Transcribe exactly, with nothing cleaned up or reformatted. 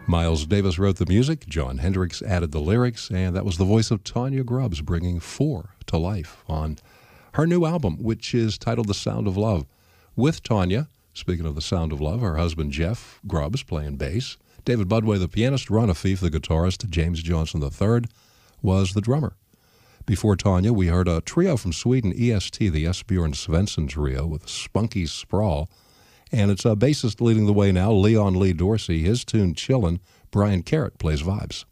Miles Davis wrote the music, Jon Hendricks added the lyrics, and that was the voice of Tanya Grubbs bringing Four to life on her new album, which is titled The Sound of Love. With Tanya, speaking of The Sound of Love, her husband Jeff Grubbs playing bass, David Budway the pianist, Ron Afif the guitarist, James Johnson the third was the drummer. Before Tanya, we heard a trio from Sweden, E S T, the Esbjörn Svensson trio with Spunky Sprawl. And it's a bassist leading the way now, Leon Lee Dorsey. His tune, Chillin', Brian Carrot plays vibes.